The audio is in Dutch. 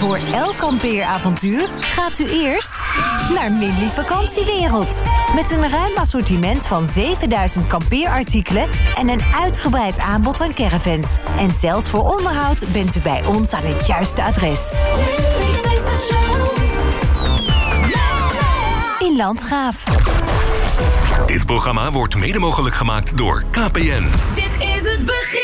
Voor elk kampeeravontuur gaat u eerst naar Minli Vakantiewereld. Met een ruim assortiment van 7000 kampeerartikelen en een uitgebreid aanbod aan caravans. En zelfs voor onderhoud bent u bij ons aan het juiste adres. In Landgraaf. Dit programma wordt mede mogelijk gemaakt door KPN. Dit is het begin.